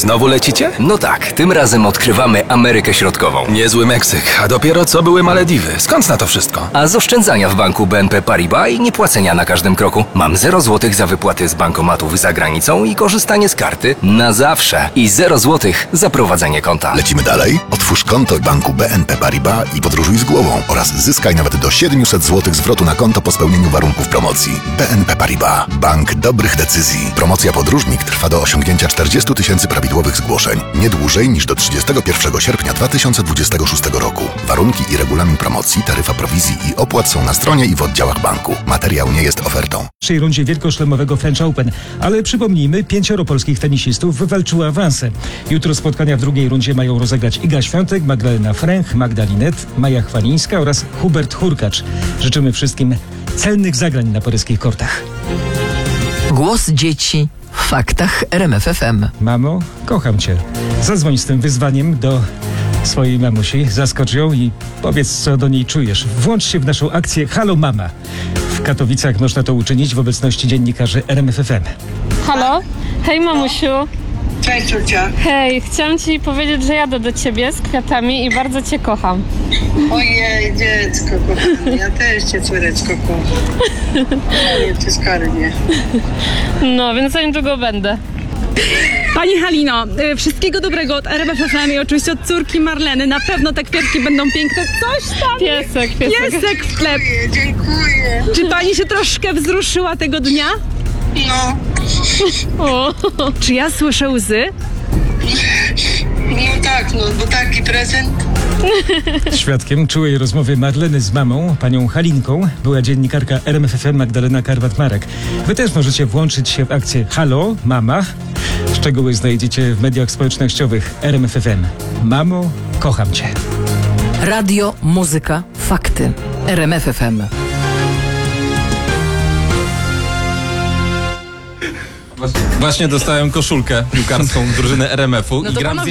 Znowu lecicie? No tak, tym razem odkrywamy Amerykę Środkową. Niezły Meksyk, a dopiero co były Malediwy. Skąd na to wszystko? A z oszczędzania w banku BNP Paribas i niepłacenia na każdym kroku. Mam 0 zł za wypłaty z bankomatów za granicą i korzystanie z karty na zawsze. I 0 zł za prowadzenie konta. Lecimy dalej? Otwórz konto w banku BNP Paribas i podróżuj z głową oraz zyskaj nawet do 700 zł zwrotu na konto po spełnieniu warunków promocji. BNP Paribas. Bank dobrych decyzji. Promocja Podróżnik trwa do osiągnięcia 40 000 prawidłowych zgłoszeń. Nie dłużej niż do 31 sierpnia 2026 roku. Warunki i regulamin promocji, taryfa prowizji i opłat są na stronie i w oddziałach banku. Materiał nie jest ofertą. W pierwszej rundzie wielkoszlemowego French Open, ale przypomnijmy, 5 polskich tenisistów wywalczyło awanse. Jutro spotkania w drugiej rundzie mają rozegrać Iga Świątek, Magdalena Fręch, Magda Linette, Maja Chwalińska oraz Hubert Hurkacz. Życzymy wszystkim celnych zagrań na paryskich kortach. Głos dzieci w faktach RMF FM. Mamo, kocham cię. Zadzwoń z tym wyzwaniem do swojej mamusi, zaskocz ją i powiedz, co do niej czujesz. Włącz się w naszą akcję Halo Mama. W Katowicach można to uczynić w obecności dziennikarzy RMF FM. Halo? Hej mamusiu. Cześć ciocia. Hej, chciałam ci powiedzieć, że jadę do ciebie z kwiatami i bardzo cię kocham. Ojej, dziecko kochane, ja też cię córeczko kocham. Nie, cię skarbie. No, więc za niedługo będę. Pani Halino, wszystkiego dobrego od RMF FM i oczywiście od córki Marleny. Na pewno te kwiatki będą piękne. Coś tam. Piesek. Piesek w sklep. Dziękuję. Czy pani się troszkę wzruszyła tego dnia? No, O. Czy ja słyszę łzy? no tak, no, bo taki prezent. Świadkiem czułej rozmowy Marleny z mamą, panią Halinką, była dziennikarka RMF FM Magdalena Karwat-Marek. Wy też możecie włączyć się w akcję Halo Mama. Szczegóły znajdziecie w mediach społecznościowych RMF FM. Mamo, kocham cię. Radio, muzyka, fakty. RMF FM. Właśnie dostałem koszulkę piłkarską drużyny RMF-u No i to gram z panowie